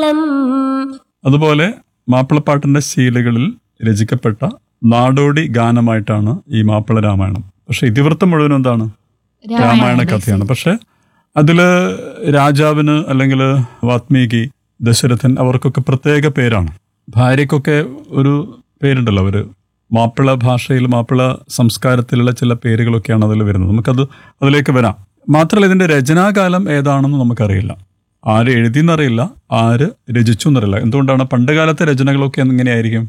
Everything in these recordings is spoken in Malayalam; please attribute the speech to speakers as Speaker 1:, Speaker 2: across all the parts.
Speaker 1: താളം.
Speaker 2: അതുപോലെ മാപ്പിളപ്പാട്ടിന്റെ ശീലുകളിൽ രചിക്കപ്പെട്ട നാടോടി ഗാനമായിട്ടാണ് ഈ മാപ്പിള രാമായണം. പക്ഷെ ഇതിവൃത്തം മുഴുവനും എന്താണ്? രാമായണ കഥയാണ്. പക്ഷെ അതില് രാജാവിന് അല്ലെങ്കിൽ വാത്മീകി, ദശരഥൻ അവർക്കൊക്കെ പ്രത്യേക പേരാണ്. ഭാര്യയ്ക്കൊക്കെ ഒരു പേരുണ്ടല്ലോ, അവര് മാപ്പിള ഭാഷയിൽ മാപ്പിള സംസ്കാരത്തിലുള്ള ചില പേരുകളൊക്കെയാണ് അതിൽ വരുന്നത്. നമുക്കത് അതിലേക്ക് വരാം. മാത്രമല്ല ഇതിന്റെ രചനാകാലം ഏതാണെന്ന് നമുക്കറിയില്ല. ആര് എഴുതിയെന്നറിയില്ല, ആര് രചിച്ചു എന്നറിയില്ല. എന്തുകൊണ്ടാണ്? പണ്ടുകാലത്തെ രചനകളൊക്കെ എങ്ങനെയായിരിക്കും?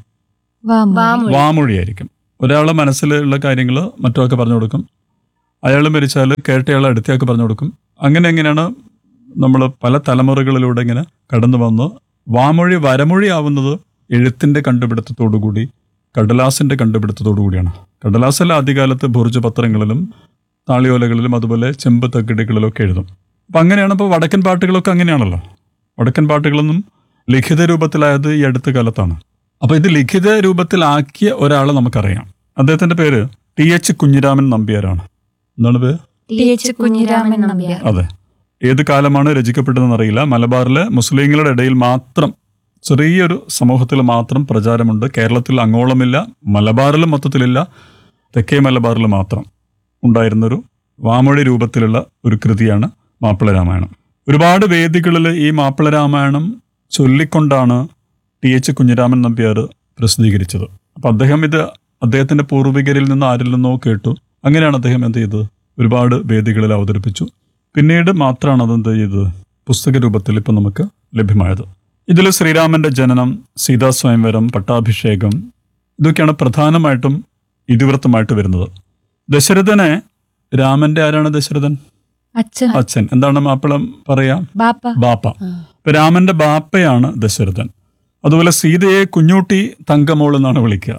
Speaker 2: വാമൊഴിയായിരിക്കും. ഒരാളെ മനസ്സിലുള്ള കാര്യങ്ങൾ മറ്റൊക്കെ പറഞ്ഞു കൊടുക്കും. അയാൾ മരിച്ചാൽ കേട്ടയാൾ അടുത്തയാൾക്ക് പറഞ്ഞു കൊടുക്കും. എങ്ങനെയാണ് നമ്മൾ പല തലമുറകളിലൂടെ ഇങ്ങനെ കടന്നു വന്ന് വാമൊഴി വരമൊഴി ആവുന്നത് എഴുത്തിന്റെ കണ്ടുപിടുത്തത്തോടുകൂടി, കടലാസിന്റെ കണ്ടുപിടുത്തത്തോടു കൂടിയാണ്. കടലാസിൽ ആദ്യകാലത്ത് ബുർജ് പത്രങ്ങളിലും താളിയോലകളിലും അതുപോലെ ചെമ്പ് തകിടുകളിലൊക്കെ എഴുതും. അപ്പം അങ്ങനെയാണ്. ഇപ്പോൾ വടക്കൻ പാട്ടുകളൊക്കെ അങ്ങനെയാണല്ലോ. വടക്കൻ പാട്ടുകളൊന്നും ലിഖിത രൂപത്തിലായത് ഈ അടുത്ത കാലത്താണ്. അപ്പോൾ ഇത് ലിഖിത രൂപത്തിലാക്കിയ ഒരാളെ നമുക്കറിയാം. അദ്ദേഹത്തിന്റെ പേര് TH കുഞ്ഞിരാമൻ നമ്പ്യാരാണ്. എന്താണ് പേര്?
Speaker 1: TH കുഞ്ഞിരാമൻ നമ്പ്യാർ.
Speaker 2: അതെ. ഏത് കാലമാണ് രചിക്കപ്പെട്ടതെന്ന് അറിയില്ല. മലബാറിലെ മുസ്ലിങ്ങളുടെ ഇടയിൽ മാത്രം, ചെറിയൊരു സമൂഹത്തിൽ മാത്രം പ്രചാരമുണ്ട്. കേരളത്തിൽ അങ്ങോളമില്ല, മലബാറിലും മൊത്തത്തിലില്ല, തെക്കേ മലബാറിൽ മാത്രം ഉണ്ടായിരുന്നൊരു വാമൊഴി രൂപത്തിലുള്ള ഒരു കൃതിയാണ് മാപ്പിള രാമായണം. ഒരുപാട് വേദികളിൽ ഈ മാപ്പിള രാമായണം ചൊല്ലിക്കൊണ്ടാണ് TH കുഞ്ഞിരാമൻ നമ്പ്യാർ പ്രസിദ്ധീകരിച്ചത്. അപ്പം അദ്ദേഹത്തിന്റെ പൂർവികരിൽ നിന്ന് ആരിൽ നിന്നോ കേട്ടു. അങ്ങനെയാണ് അദ്ദേഹം എന്ത് ചെയ്തത്? ഒരുപാട് വേദികളിൽ അവതരിപ്പിച്ചു. പിന്നീട് മാത്രമാണ് അതെന്ത് ചെയ്തത്? പുസ്തക രൂപത്തിൽ ഇപ്പം നമുക്ക് ലഭ്യമായത്. ഇതിൽ ശ്രീരാമന്റെ ജനനം, സീതാ സ്വയംവരം, പട്ടാഭിഷേകം, ഇതൊക്കെയാണ് പ്രധാനമായിട്ടും ഇതിവൃത്തമായിട്ട് വരുന്നത്. ദശരഥനെ, രാമന്റെ ആരാണ് ദശരഥൻ? അച്ഛൻ. എന്താണ് മാപ്പിളം പറയാ? ബാപ്പ. ഇപ്പൊ രാമന്റെ ബാപ്പയാണ് ദശരഥൻ. അതുപോലെ സീതയെ കുഞ്ഞൂട്ടി തങ്കമോൾ എന്നാണ് വിളിക്കുക.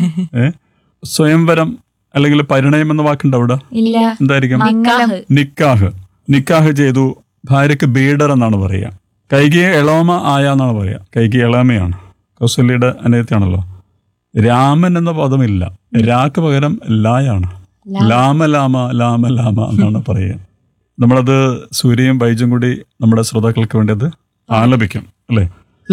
Speaker 2: സ്വയംവരം അല്ലെങ്കിൽ പരിണയം എന്ന വാക്കുണ്ട് അവിടെ? എന്തായിരിക്കും? നിക്കാഹ് ചെയ്തു. ഭാര്യക്ക് ബീഡർ എന്നാണ് പറയുക. കൈകിയെ എളോമ ആയ എന്നാണ് പറയുക. കൈകി എളാമയാണ്, കൗസല്യയുടെ അനിയത്തിയാണല്ലോ. രാമൻ എന്ന പദമില്ല, രാക്ക് പകരം ലായാണ്. ലാമ എന്നാണ് പറയുക. നമ്മളത് സൂര്യയും ബൈജും കൂടി നമ്മുടെ ശ്രോതാക്കൾക്ക് വേണ്ടി അത് ആലപിക്കും അല്ലേ?